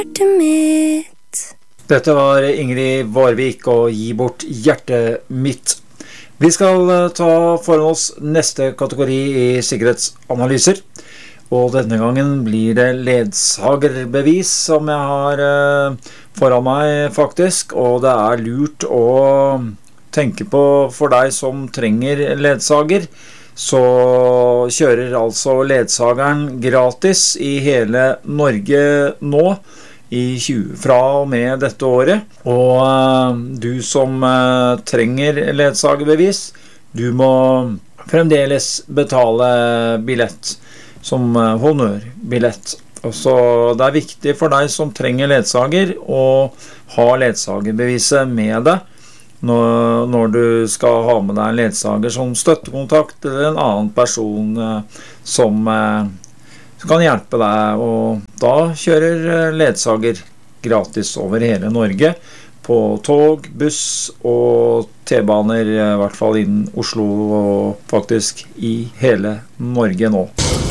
Dette var Ingrid Varvik og Gi bort hjertet mitt. Vi skal ta foran oss neste kategori i sikkerhetsanalyser, og denne gangen blir det ledsagerbevis som jeg har foran meg faktisk, og det er lurt å tenke på for deg som trenger ledsager. Så kjører altså ledsageren gratis i hele Norge nå, fra og med dette året, og du som trenger ledsagerbevis, du må fremdeles betale billett som honnørbillett. Så det er viktig for deg som trenger ledsager å ha ledsagerbeviset med deg når du skal ha med deg en ledsager som støttekontakt eller en annen person som kan hjelpe deg, og da kjører ledsager gratis over hele Norge på tog, buss og T-baner, i hvert fall innen Oslo og faktisk i hele Norge nå.